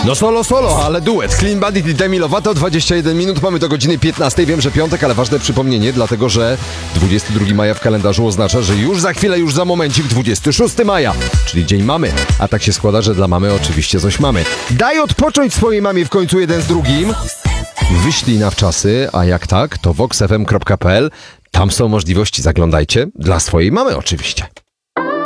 No solo, ale duet. Clean Bandit i Demi Lovato, 21 minut, mamy do godziny 15. Wiem, że piątek, ale ważne przypomnienie, dlatego że 22 maja w kalendarzu oznacza, że już za chwilę, już za momencik 26 maja, czyli dzień mamy. A tak się składa, że dla mamy oczywiście coś mamy. Daj odpocząć swojej mamie w końcu jeden z drugim. Wyślij na wczasy, a jak tak, to voxfm.pl. Tam są możliwości, zaglądajcie. Dla swojej mamy oczywiście.